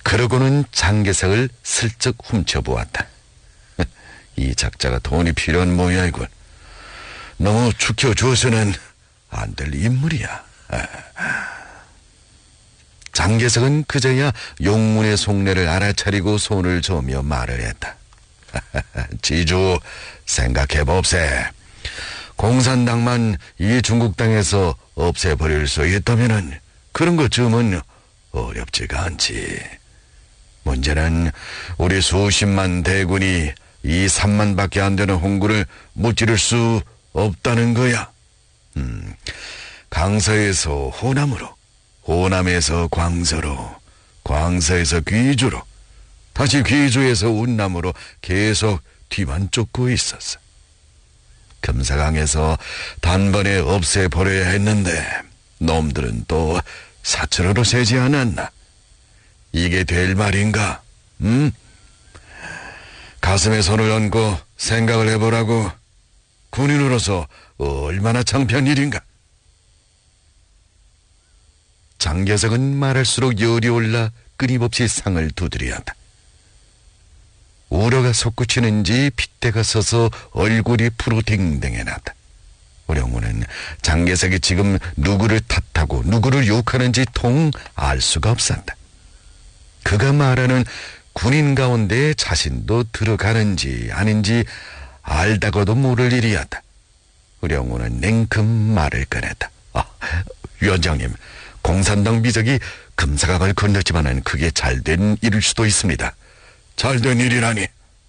그러고는 장개석을 슬쩍 훔쳐보았다. 이 작자가 돈이 필요한 모양이군. 너무 죽여줘서는 안 될 인물이야. 장개석은 그제야 용문의 속내를 알아차리고 손을 저으며 말을 했다. 지주, 생각해봅세. 공산당만 이 중국 땅에서 없애버릴 수 있다면은 그런 것쯤은 어렵지가 않지. 문제는 우리 수십만 대군이 이 3만밖에 안 되는 홍구를 무찌를 수 없다는 거야. 강서에서 호남으로, 호남에서 광서로, 광서에서 귀주로, 다시 귀주에서 운남으로 계속 뒤만 쫓고 있었어. 금사강에서 단번에 없애버려야 했는데 놈들은 또 사철으로 세지 않았나? 이게 될 말인가? 가슴에 손을 얹고 생각을 해보라고. 군인으로서 얼마나 창피한 일인가? 장개석은 말할수록 열이 올라 끊임없이 상을 두드려한다. 우려가 솟구치는지 핏대가 서서 얼굴이 푸르댕댕해 났다. 우령우는 장개석이 지금 누구를 탓하고 누구를 욕하는지 통 알 수가 없었다. 그가 말하는 군인 가운데 자신도 들어가는지 아닌지 알다가도 모를 일이었다. 우령우는 냉큼 말을 꺼냈다. 위원장님, 공산당 비적이 금사강을 건넜지만은 그게 잘된 일일 수도 있습니다. 잘된 일이라니.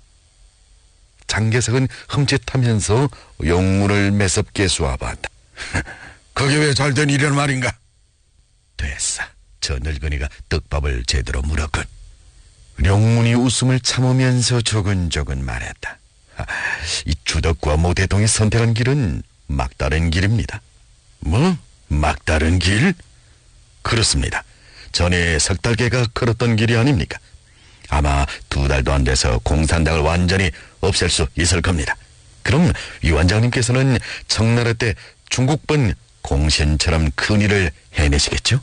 장개석은 흠칫하면서 용문을 매섭게 쏘아봤다. 그게 왜 잘된 일이란 말인가? 됐어. 저 늙은이가 떡밥을 제대로 물었군. 용문이 웃음을 참으면서 조근조근 말했다. 이 주덕과 모대동이 선택한 길은 막다른 길입니다. 뭐? 막다른 길? 그렇습니다. 전에 석달개가 걸었던 길이 아닙니까? 아마 2달도 안 돼서 공산당을 완전히 없앨 수 있을 겁니다. 그럼 위원장님께서는 청나라 때 중국번 공신처럼 큰일을 해내시겠죠?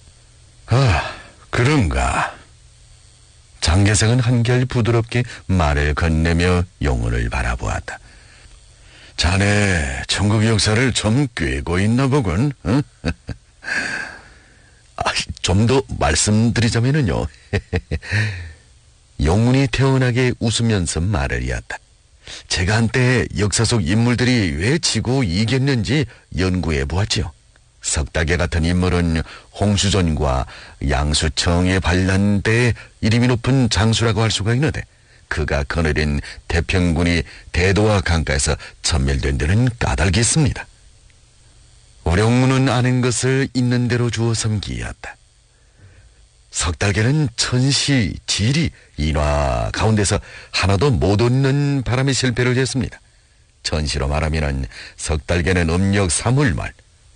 그런가. 장개석은 한결 부드럽게 말을 건네며 용훈을 바라보았다. 자네 천국 역사를 좀 꿰고 있나 보군. 응? 좀 더 말씀드리자면요. 용문이 태연하게 웃으면서 말을 이었다. 제가 한때 역사 속 인물들이 왜 지고 이겼는지 연구해 보았지요. 석달개 같은 인물은 홍수전과 양수청의 반란 때 이름이 높은 장수라고 할 수가 있는데, 그가 거느린 태평군이 대도와 강가에서 천멸된 데는 까닭이 있습니다. 우령문은 아는 것을 있는 대로 주어 섬기었다. 석달개는 천시, 지리, 인화 가운데서 하나도 못 얻는 바람에 실패를 했습니다. 천시로 말하면 석달개는 음력 3월 말,